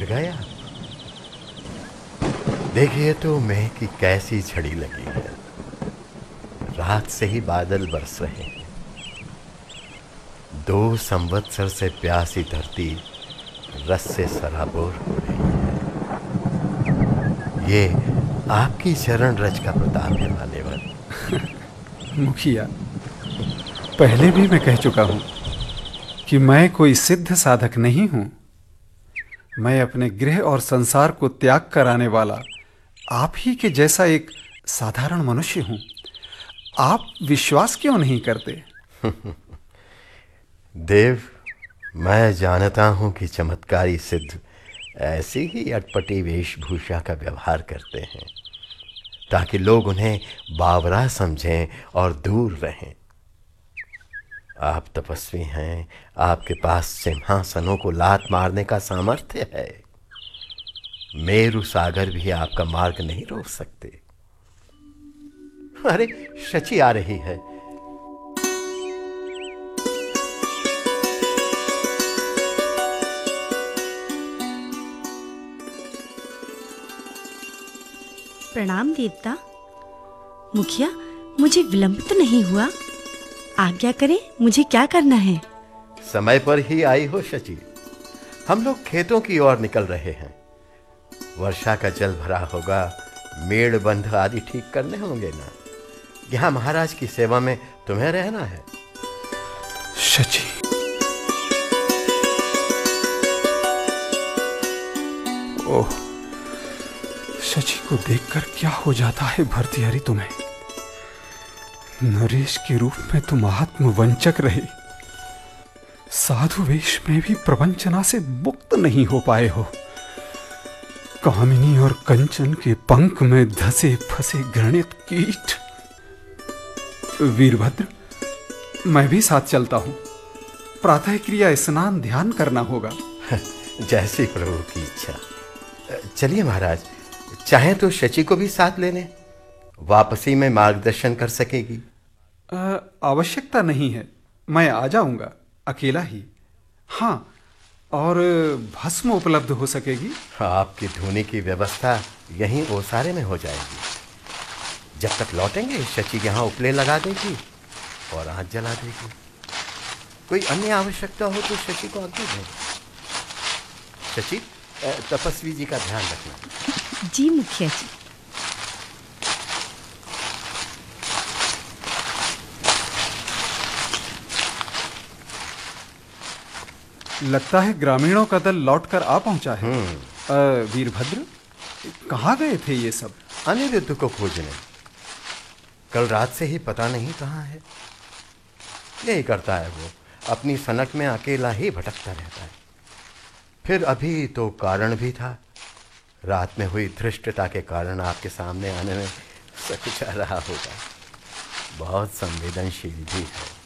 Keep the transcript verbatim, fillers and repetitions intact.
उड़ गए आप। देखिए तो मेघ की कैसी झड़ी लगी है। रात से ही बादल बरस रहे हैं। दो संवत्सर से प्यासी धरती रस से सराबोर हो रही है। ये आपकी चरण रज का प्रताप है मान्यवर। मुखिया, पहले भी मैं कह चुका हूं कि मैं कोई सिद्ध साधक नहीं हूं। मैं अपने गृह और संसार को त्याग कर आने वाला आप ही के जैसा एक साधारण मनुष्य हूं। आप विश्वास क्यों नहीं करते? देव, मैं जानता हूं कि चमत्कारी सिद्ध ऐसी ही अटपटी वेशभूषा का व्यवहार करते हैं ताकि लोग उन्हें बावरा समझें और दूर रहें। आप तपस्वी हैं, आपके पास सिंहासनों को लात मारने का सामर्थ्य है। मेरु सागर भी आपका मार्ग नहीं रोक सकते। अरे शची आ रही है। प्रणाम देवता। मुखिया, मुझे विलंब तो नहीं हुआ? आज्ञा करें, मुझे क्या करना है? समय पर ही आई हो शची। हम लोग खेतों की ओर निकल रहे हैं। वर्षा का जल भरा होगा, मेड़ बंध आदि ठीक करने होंगे ना। यहाँ महाराज की सेवा में तुम्हें रहना है। शची, ओह, शची को देखकर क्या हो जाता है भर्तृहरि तुम्हें। नरेश के रूप में तुम आत्मवंचक रहे, साधु वेश में भी प्रवंचना से मुक्त नहीं हो पाए हो। कामिनी और कंचन के पंख में धसे फंसे घृणित कीट। वीरभद्र, मैं भी साथ चलता हूं। प्रातः क्रिया स्नान ध्यान करना होगा। जैसी प्रभु की इच्छा। चलिए महाराज, चाहे तो शची को भी साथ ले लें। वापसी में मार्गदर्शन कर सकेगी। आवश्यकता नहीं है, मैं आ जाऊंगा अकेला ही। हाँ, और भस्म उपलब्ध हो सकेगी। आपकी धूनी की व्यवस्था यहीं ओसारे में हो जाएगी। जब तक लौटेंगे शची यहाँ उपले लगा देगी और आँच जला देगी। कोई अन्य आवश्यकता हो तो शची को आज्ञा दें। शची, तपस्वी जी का ध्यान रखना। जी मुखिया जी। लगता है ग्रामीणों का दल लौटकर आ पहुंचा है। वीरभद्र, कहाँ गए थे ये सब? अनिरुद्ध को खोजने। कल रात से ही पता नहीं कहाँ है। यही करता है वो, अपनी सनक में अकेला ही भटकता रहता है। फिर अभी तो कारण भी था। रात में हुई धृष्टता के कारण आपके सामने आने में सकुचा रहा होगा। बहुत संवेदनशील भी है।